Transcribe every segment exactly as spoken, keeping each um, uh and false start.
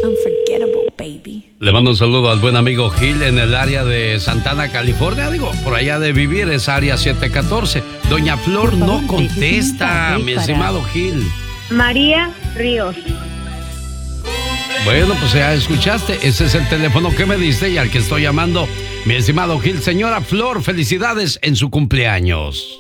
Unforgettable, baby. Le mando un saludo al buen amigo Gil en el área de Santana, California. Digo, por allá de vivir es área siete catorce. Doña Flor no contesta, mi estimado Gil. María Ríos. Bueno, pues ya escuchaste. Ese es el teléfono que me diste y al que estoy llamando. Mi estimado Gil, señora Flor, felicidades en su cumpleaños.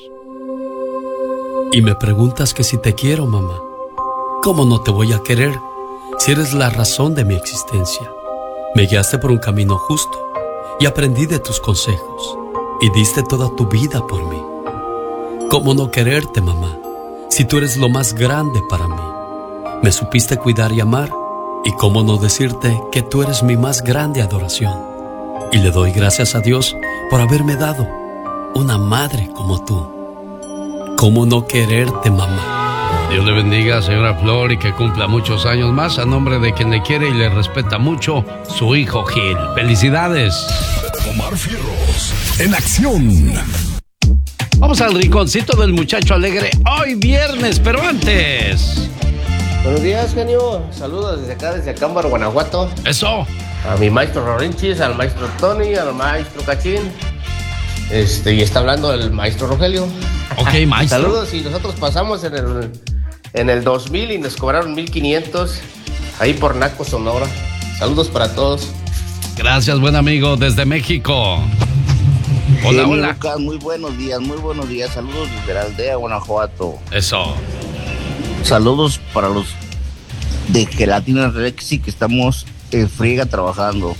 Y me preguntas que si te quiero, mamá. ¿Cómo no te voy a querer si eres la razón de mi existencia? Me guiaste por un camino justo y aprendí de tus consejos y diste toda tu vida por mí. ¿Cómo no quererte, mamá, si tú eres lo más grande para mí? Me supiste cuidar y amar, y cómo no decirte que tú eres mi más grande adoración. Y le doy gracias a Dios por haberme dado una madre como tú. ¿Cómo no quererte, mamá? Dios le bendiga, señora Flor, y que cumpla muchos años más a nombre de quien le quiere y le respeta mucho, su hijo Gil. ¡Felicidades! Omar Fierros, en acción. Vamos al rinconcito del muchacho alegre hoy viernes, pero antes... Buenos días, genio. Saludos desde acá, desde Acámbaro, Guanajuato. ¡Eso! A mi maestro Rorinchis, al maestro Tony, al maestro Cachín. Este, y está hablando el maestro Rogelio. Ok, maestro. Saludos, y nosotros pasamos en el, en el dos mil y nos cobraron mil quinientos ahí por Naco, Sonora. Saludos para todos. Gracias, buen amigo, desde México. Hola, sí, hola. Lucas, muy buenos días, muy buenos días. Saludos desde la aldea Guanajuato. Eso. Saludos para los de Gelatina Rexy que estamos en friega trabajando.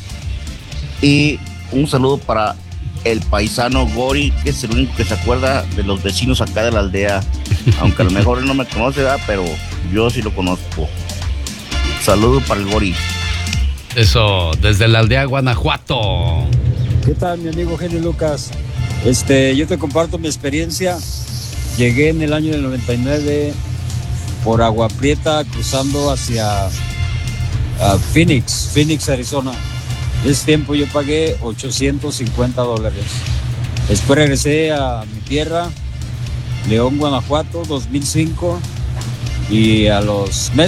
Y un saludo para el paisano Gori, que es el único que se acuerda de los vecinos acá de la aldea. Aunque a lo mejor él no me conoce, ¿verdad? Pero yo sí lo conozco. Saludo para el Gori. Eso, desde la aldea Guanajuato. ¿Qué tal, mi amigo Genio Lucas? Este, yo te comparto mi experiencia. Llegué en el año del noventa y nueve por Agua Prieta, cruzando hacia uh, Phoenix, Phoenix, Arizona. Ese tiempo yo pagué ochocientos cincuenta dólares. Después regresé a mi tierra, León, Guanajuato, dos mil cinco, y a los meses